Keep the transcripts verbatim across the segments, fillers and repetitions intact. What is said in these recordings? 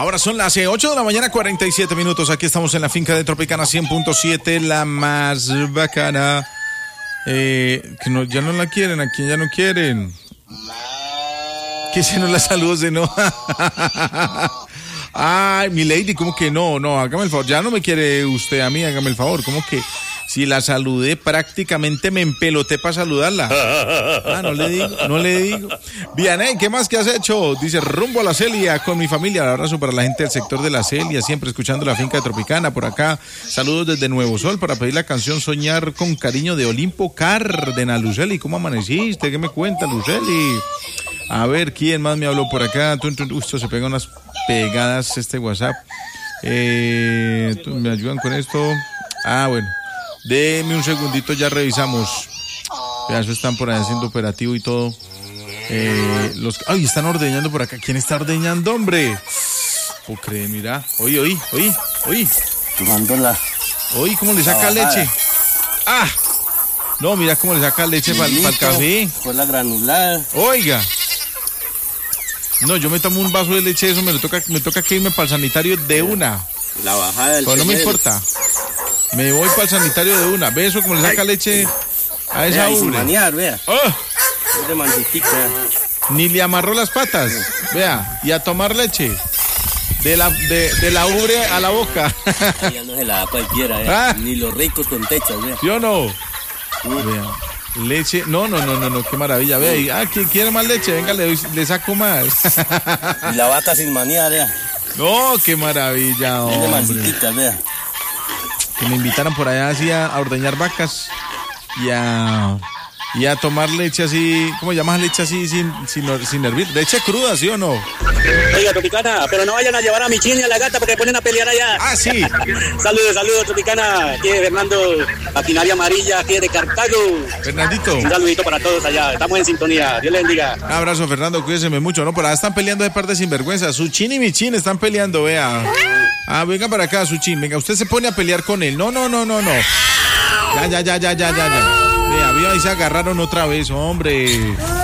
Ahora son las ocho de la mañana, cuarenta y siete minutos. Aquí estamos en la finca de Tropicana cien punto siete, la más bacana. Eh, que no, ya no la quieren, aquí ya no quieren. Que si no la saludo, se no. Ay, mi lady, ¿cómo que no? No, hágame el favor. Ya no me quiere usted a mí, hágame el favor. ¿Cómo que? Si la saludé, prácticamente me empeloté para saludarla. Ah, no le digo, no le digo. Vianey, ¿qué más que has hecho? Dice, rumbo a la Celia con mi familia. Un abrazo para la gente del sector de la Celia, siempre escuchando la finca de Tropicana por acá. Saludos desde Nuevo Sol para pedir la canción Soñar con Cariño de Olimpo Cárdenas. Luceli, ¿cómo amaneciste? ¿Qué me cuenta, Luceli? A ver, ¿quién más me habló por acá? Uy, esto se pega unas pegadas este WhatsApp. Eh, ¿Me ayudan con esto? Ah, bueno. Deme un segundito, ya revisamos. Ya, eso están por ahí haciendo operativo y todo. Eh, los, ay, están ordeñando por acá. ¿Quién está ordeñando, hombre? ¿O creen? Mira. Oye, oye, oye, oye. Tomándola. Oye, ¿cómo le saca leche? ¡Ah! No, mira cómo le saca leche para el café. Con la granulada. Oiga. No, yo me tomo un vaso de leche, eso me lo toca, me toca que irme para el sanitario de una. La bajada del Pero no me importa. Me voy para el sanitario de una. ¿Ve eso como le saca Ay. leche a esa ubre? Sin manear, vea. Oh. Es de manditica. Ni le amarró las patas. Vea, y a tomar leche. De la, de, de la ubre a la boca. Ya no se la da cualquiera, ¿eh? Ah. Ni los ricos con techas, vea. ¿Sí o no? Uh. Vea. Leche, no, no, no, no, no, qué maravilla. Vea, y, ah, ¿quién quiere más leche? Venga, le, le saco más. Y la vaca sin manear, vea. No, qué maravilla, hombre. Es de manditica, vea. Que me invitaran por allá así a, a ordeñar vacas y a, y a tomar leche así, ¿cómo llamas leche así sin, sin, sin hervir? Leche cruda, ¿sí o no? Oiga, Tropicana, pero no vayan a llevar a mi chini a la gata porque ponen a pelear allá. Ah, sí. Saludos, saludos, Tropicana. Aquí es Fernando, maquinaria amarilla, aquí es de Cartago. Fernandito. Un saludito para todos allá, estamos en sintonía, Dios les bendiga. Un abrazo, Fernando, cuídense mucho, ¿no? Por allá están peleando de par de sinvergüenza, su chin y mi chin están peleando, vea. Ah, venga para acá, Suchín, venga, usted se pone a pelear con él. No, no, no, no, no. Ya, ya, ya, ya, ya, ya, ya. Vea, vea, ahí se agarraron otra vez, hombre.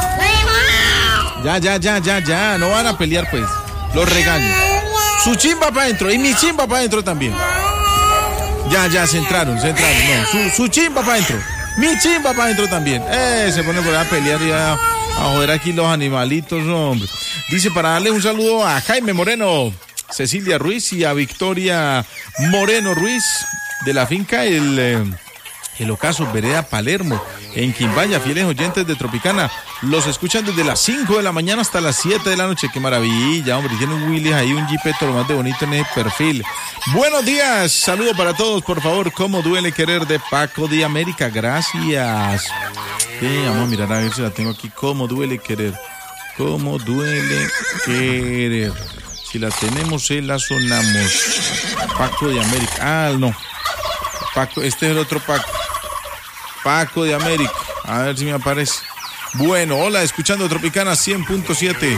Ya, ya, ya, ya, ya. No van a pelear, pues. Los regaño. Suchín va para adentro y mi chin va para adentro también. Ya, ya, se entraron, se entraron. No, su, Suchín va para adentro. Mi chin va para adentro también. Eh, se pone por ahí a pelear y a, a joder aquí los animalitos, hombre. Dice para darle un saludo a Jaime Moreno, Cecilia Ruiz y a Victoria Moreno Ruiz de la finca El, eh, el Ocaso, Vereda Palermo, en Quimbaya, fieles oyentes de Tropicana. Los escuchan desde las cinco de la mañana hasta las siete de la noche. ¡Qué maravilla, hombre! Tiene un Willy ahí, un jipeto, lo más de bonito en el perfil. Buenos días, saludo para todos, por favor. ¿Cómo duele querer? De Paco de América, gracias. Sí, vamos a mirar a ver si la tengo aquí. ¿Cómo duele querer? ¿Cómo duele querer? Si la tenemos, se la sonamos. Paco de América. Ah, no. Paco, este es el otro Paco. Paco de América. A ver si me aparece. Bueno, hola, escuchando Tropicana cien punto siete.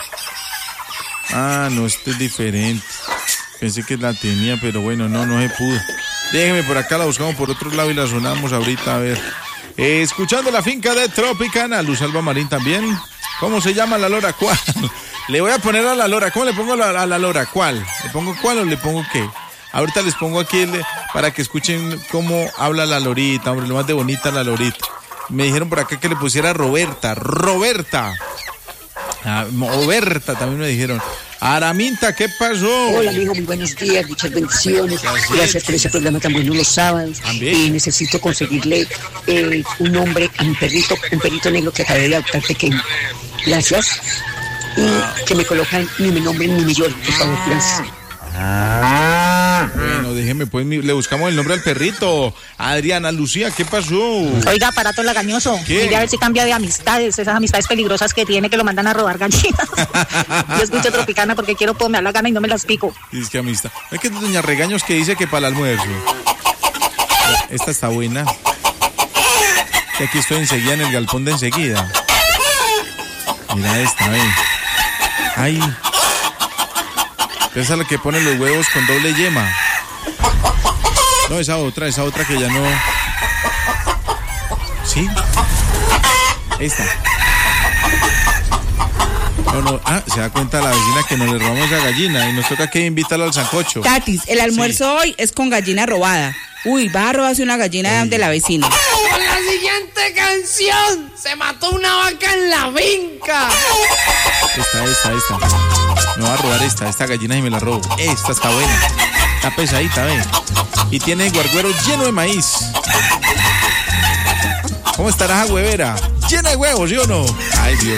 Ah, no, este es diferente. Pensé que la tenía, pero bueno, no, no se pudo. Déjeme por acá, la buscamos por otro lado y la sonamos ahorita, a ver. Eh, escuchando la finca de Tropicana. Luz Alba Marín también. ¿Cómo se llama la lora? ¿Cuál? Le voy a poner a la lora. ¿Cómo le pongo a la, a la lora? ¿Cuál? ¿Le pongo cuál o le pongo qué? Ahorita les pongo aquí el, para que escuchen cómo habla la lorita, hombre, lo más de bonita la lorita. Me dijeron por acá que le pusiera Roberta. Roberta. Ah, Roberta también me dijeron. Araminta, ¿qué pasó? Hola, amigo, muy buenos días, muchas bendiciones. Gracias, Gracias por ese programa tan bueno los sábados. También. Y necesito conseguirle eh, un nombre, un perrito, un perrito negro que acabé de adoptar pequeño. Gracias. Y ah. que me colocan ni mi nombre ni mi York, por favor, gracias. Bueno, déjeme, pues, le buscamos el nombre al perrito. Adriana Lucía, ¿qué pasó? Oiga, aparato lagañoso. ¿Qué? Mire a ver si cambia de amistades, esas amistades peligrosas que tiene que lo mandan a robar gallinas. Yo escucho Tropicana porque quiero, pues, me da la gana y no me las pico. Dice que amistad. Es que doña Regaños que dice que para el almuerzo. Esta está buena. Que aquí estoy enseguida en el galpón de enseguida. Mira esta, eh. Ay. Esa es la que pone los huevos con doble yema. No, esa otra, esa otra que ya no. ¿Sí? Esta. No, no, ah, se da cuenta la vecina que nos le robamos esa gallina y nos toca que invitarla al sancocho. Tatis, el almuerzo sí. hoy es con gallina robada. Uy, vas a robarse una gallina Uy. de la vecina. Con la siguiente canción, se mató una vaca en la finca. Esta, esta, esta. Me va a robar esta, esta gallina y me la robo. Esta está buena. Está pesadita, ve. Y tiene el guarguero lleno de maíz. ¿Cómo estará esa huevera? Llena de huevos, ¿sí o no? Ay, Dios.